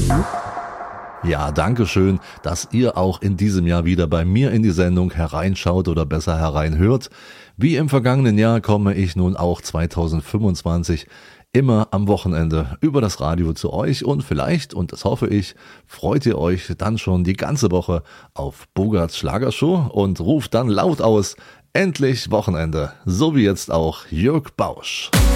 Ja, danke schön, dass ihr auch in diesem Jahr wieder bei mir in die Sendung hereinschaut oder besser hereinhört. Wie im vergangenen Jahr komme ich nun auch 2025 immer am Wochenende über das Radio zu euch und vielleicht, und das hoffe ich, freut ihr euch dann schon die ganze Woche auf Bogarts Schlagershow und ruft dann laut aus: Endlich Wochenende, so wie jetzt auch Jörg Bausch.